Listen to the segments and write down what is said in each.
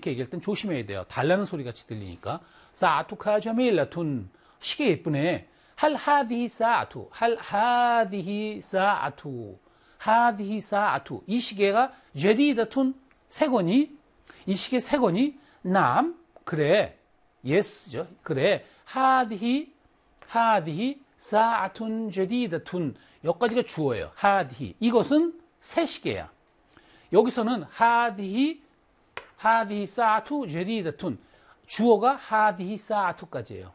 이렇게 얘기할 땐 조심해야 돼요. 달라는 소리 같이 들리니까. 사아투카 자밀라툰. 시계 예쁘네. 할 하디히 사아투. 할 하디히 사아투. 하디히 사아투. 이 시계가 제디다툰 새 거니? 이 시계 새 거니? 남. 그래. 예스죠. 그래. 하디히 사아툰 제디다툰. 여기까지가 주어예요. 하디히. 이것은 새 시계야. 여기서는 하디히 사아투 제디다툰. 주어가 하디히 사아투까지예요.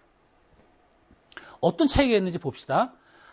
어떤 차이가 있는지 봅시다.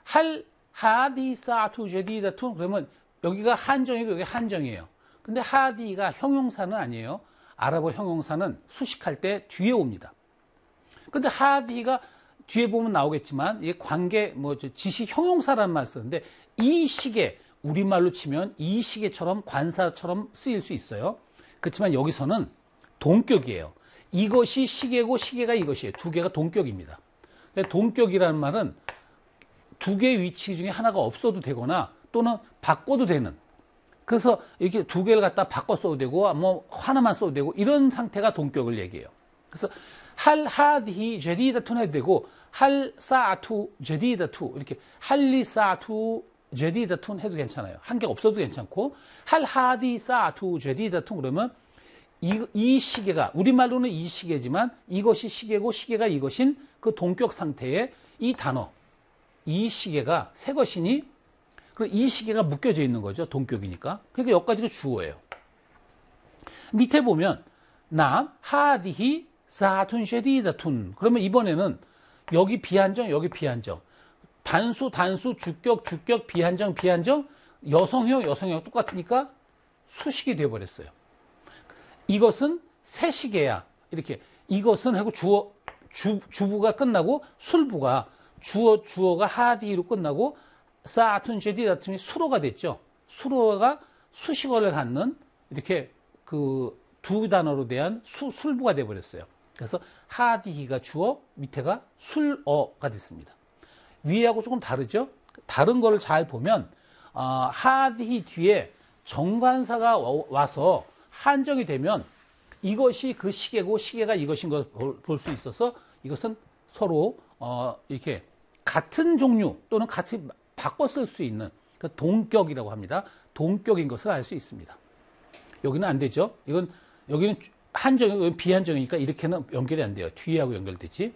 하디히 사아투 제디다툰. 그러면 여기가 한정이고 여기 한정이에요. 근데 하디가 형용사는 아니에요. 아랍어 형용사는 수식할 때 뒤에 옵니다. 근데 하디가 뒤에 보면 나오겠지만 이게 관계 지시 형용사라는 말을 쓰는데 이 시계 우리말로 치면 이 시계처럼 관사처럼 쓰일 수 있어요. 그렇지만 여기서는 동격이에요. 이것이 시계고 시계가 이것이에요. 두 개가 동격입니다. 동격이라는 말은 두 개의 위치 중에 하나가 없어도 되거나 또는 바꿔도 되는, 그래서 이렇게 두 개를 갖다 바꿔 써도 되고 하나만 써도 되고 이런 상태가 동격을 얘기해요. 그래서 할 하디히 제디다툰 해도 되고 할 사아투 제디다투 이렇게 할리 사아투 제디다툰 해도 괜찮아요. 한 개가 없어도 괜찮고 할 하디 사아투 제디다툰 그러면 이 시계가 우리말로는 이 시계지만 이것이 시계고 시계가 이것인 그 동격 상태의 이 단어, 이 시계가 새 것이니 그리고 이 시계가 묶여져 있는 거죠. 동격이니까. 그러니까 여기까지가 주어예요. 밑에 보면 남 하디히 사아툰 쉐디다툰. 그러면 이번에는 여기 비한정 여기 비한정, 단수 주격 비한정 여성형 똑같으니까 수식이 되어버렸어요. 이것은 새 시계야. 이렇게 이것은 하고 주부가 끝나고 술부가 주어가 하디로 끝나고 사아툰 제디다툰이 수로가 됐죠. 수로가 수식어를 갖는 이렇게 그 두 단어로 대한 술부가 되어버렸어요. 그래서 하디히가 주어, 밑에가 술어가 됐습니다. 위에하고 조금 다르죠? 다른 거를 잘 보면 하디히 뒤에 정관사가 와서 한정이 되면 이것이 그 시계고 시계가 이것인 걸 볼 수 있어서 이것은 서로 이렇게 같은 종류 또는 같이 바꿔 쓸 수 있는 동격이라고 합니다. 동격인 것을 알 수 있습니다. 여기는 안 되죠. 여기는 한정이고 비한정이니까 이렇게는 연결이 안 돼요. 뒤하고 연결되지.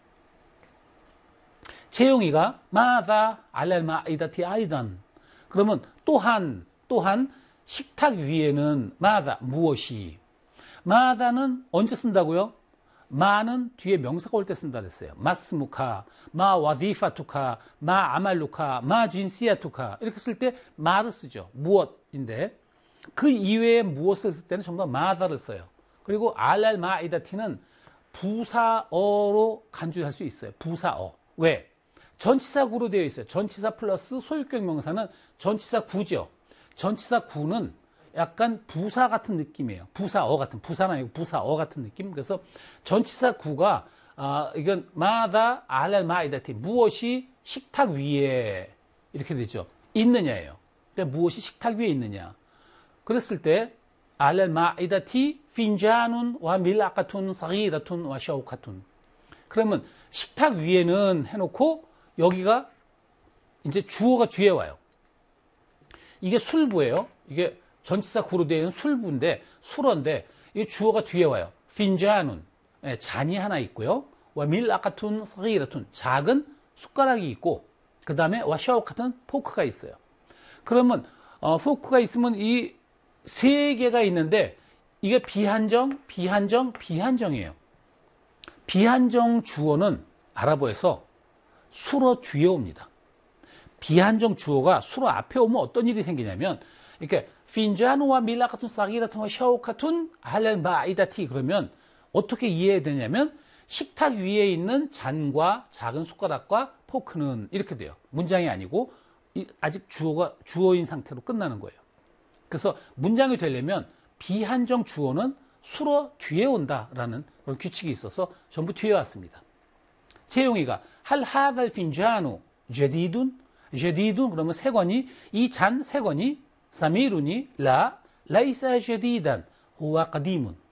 채용이가 마다 알랄 마이다티 아이단. 그러면 또한 식탁 위에는 마다 무엇이. 마다는 언제 쓴다고요? 마는 뒤에 명사가 올 때 쓴다 그랬어요. 마스무카, 마 와디파투카, 마 아말루카, 마 진시아투카 이렇게 쓸 때 마를 쓰죠. 무엇인데 그 이외에 무엇을 쓸 때는 전부 다 마다를 써요. 그리고 알랄 마이다티는 부사어로 간주할 수 있어요. 부사어. 왜? 전치사구로 되어 있어요. 전치사 플러스 소유격 명사는 전치사 구죠. 전치사 구는 약간 부사 같은 느낌이에요. 부사어 같은, 부사는 아니고 부사어 같은 느낌. 그래서 전치사 구가 이건 마다 알랄 마이다티 무엇이 식탁 위에 이렇게 되죠. 있느냐예요. 그러니까 무엇이 식탁 위에 있느냐. 그랬을 때 알랄 마이다티 핀자눈 와 밀라카툰 사기라툰 와 샤우카툰. 그러면 식탁 위에는 해놓고 여기가 이제 주어가 뒤에 와요. 이게 술부예요. 이게 전치사 구로 되어 있는 술부인데 술어인데 이 주어가 뒤에 와요. 핀자눈 잔이 하나 있고요. 와 밀라카툰 사기라툰 작은 숟가락이 있고 그 다음에 와 샤우카툰 포크가 있어요. 그러면 포크가 있으면 이 세 개가 있는데 이게 비한정이에요. 비한정 주어는 아랍어에서 술어 뒤에 옵니다. 비한정 주어가 술어 앞에 오면 어떤 일이 생기냐면 이렇게 핀자누와 밀라카툰 사기라툰 샤오카툰 할랄 마이다티 그러면 어떻게 이해해야 되냐면 식탁 위에 있는 잔과 작은 숟가락과 포크는 이렇게 돼요. 문장이 아니고 아직 주어인 상태로 끝나는 거예요. 그래서 문장이 되려면 비한정 주어는 술어 뒤에 온다라는 그런 규칙이 있어서 전부 뒤에 왔습니다. 채용이가 할 하달 핀자누 제디둔 그러면 새 거니 이 잔 새 거니 사미루니 라이사 제디단 후와 까디문